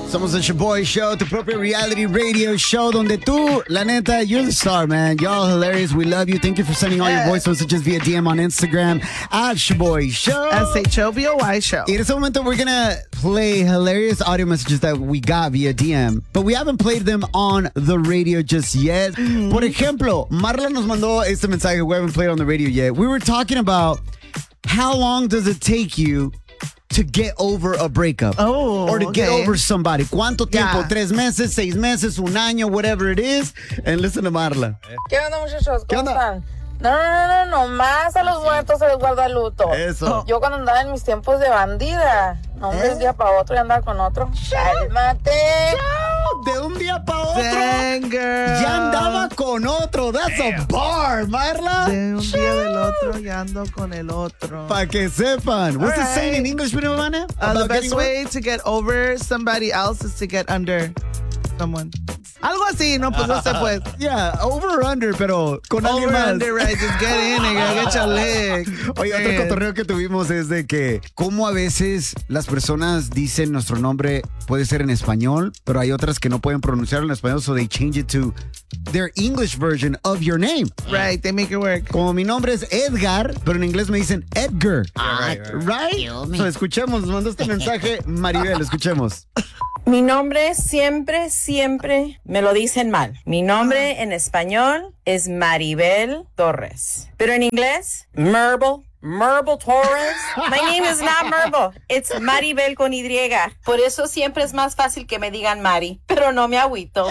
Somos el Shaboy Show, tu propio reality radio show donde tú, la neta, you're the star, man. Y'all hilarious. We love you. Thank you for sending all your voice messages via DM on Instagram at Shaboy Show. SHOBOY Show. Y en este momento, we're gonna play hilarious audio messages that we got via DM, but we haven't played them on the radio just yet. Por ejemplo, Marla nos mandó este mensaje. We haven't played on the radio yet. We were talking about how long does it take you to get over a breakup or to get over somebody. ¿Cuánto tiempo? 3 meses, 6 meses, un año, whatever it is. And listen to Marla. ¿Qué onda, muchachos? ¿Qué ¿Cómo onda? están? No, más a los muertos se les guarda el luto. Eso. Yo cuando andaba en mis tiempos de bandida, hombre, de un día para otro y andaba con otro. ¡Cálmate! De un día para otro. Dang, girl. Ya andaba con otro. That's a bar, Marla. De un día del otro ya ando con el otro. Para que sepan. What's the saying in English, Vane? The best way to get over somebody else is to get under someone. Algo así, no, pues no sé, pues. Yeah, over or under, pero con alguien Over, más. under, right? Just get in and get your leg. Oye, otro cotorreo que tuvimos es de que cómo a veces las personas dicen nuestro nombre puede ser en español, pero hay otras que no pueden pronunciarlo en español, so they change it to their English version of your name. Right, they make it work. Como mi nombre es Edgar, pero en inglés me dicen Edgar. Right? Dios mío. So, escuchemos, nos mandó este mensaje Maribel, escuchemos. Mi nombre siempre me lo dicen mal. Mi nombre en español es Maribel Torres. Pero en inglés, Maribel Torres. My name is not Maribel. It's Maribel con Y. Por eso siempre es más fácil que me digan Mari. Pero no me agüito.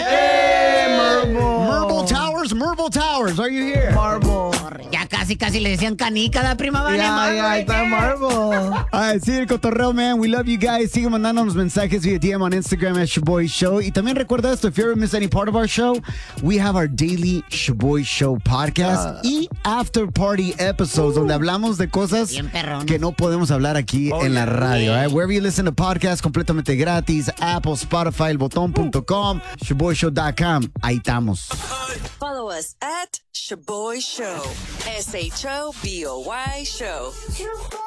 Marble Towers, are you here? Marble. Ya casi le decían canica la prima Vane. Yeah, está Marble. Ay, sí, el cotorreo, man. We love you guys. Sigue mandándonos mensajes via DM on Instagram at Shaboy Show. Y también recuerda esto, if you ever miss any part of our show, we have our daily Shaboy Show podcast y after party episodes donde hablamos de cosas Bien perrones. que no podemos hablar aquí en la radio. Right? Wherever you listen to podcasts, completamente gratis, Apple, Spotify, elbotón.com, shaboyshow.com. Ahí estamos. Follow us at Shaboy Show. SHOBOY Show.